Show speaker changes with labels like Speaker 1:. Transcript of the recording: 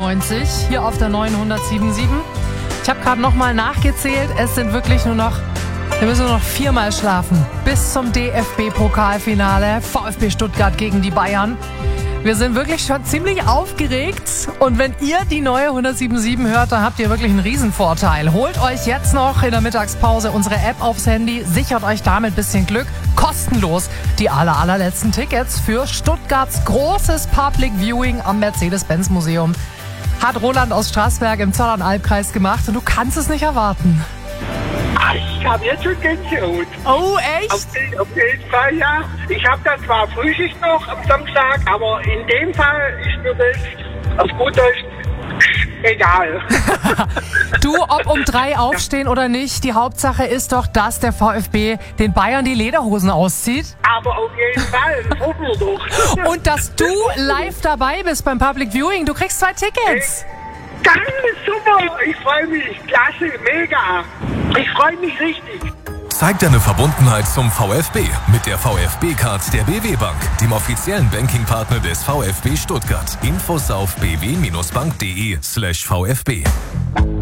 Speaker 1: 93 hier auf der 907.7. Ich habe gerade nochmal nachgezählt. Es sind wirklich wir müssen nur noch 4-mal schlafen bis zum DFB-Pokalfinale. VfB Stuttgart gegen die Bayern. Wir sind wirklich schon ziemlich aufgeregt. Und wenn ihr die neue 107.7 hört, dann habt ihr wirklich einen Riesenvorteil. Holt euch jetzt noch in der Mittagspause unsere App aufs Handy, sichert euch damit ein bisschen Glück. Kostenlos die allerletzten Tickets für Stuttgarts großes Public Viewing am Mercedes-Benz-Museum. Hat Roland aus Straßberg im Zollernalbkreis gemacht und du kannst es nicht erwarten.
Speaker 2: Ich habe jetzt schon Gänsehaut.
Speaker 1: Oh, echt?
Speaker 2: Auf jeden Fall, ja. Ich habe da zwar Frühschicht noch am Samstag, aber in dem Fall ist mir das auf gut Deutsch egal.
Speaker 1: Du, ob um 3 aufstehen oder nicht, die Hauptsache ist doch, dass der VfB den Bayern die Lederhosen auszieht.
Speaker 2: Aber auf jeden Fall, das hoffen wir doch.
Speaker 1: Und dass du live dabei bist beim Public Viewing. Du kriegst 2 Tickets.
Speaker 2: Geil, super. Ich freue mich. Klasse, mega. Ich freue mich richtig.
Speaker 3: Zeig deine Verbundenheit zum VfB mit der VfB-Card der BW Bank, dem offiziellen Bankingpartner des VfB Stuttgart. Infos auf bw-bank.de/VfB.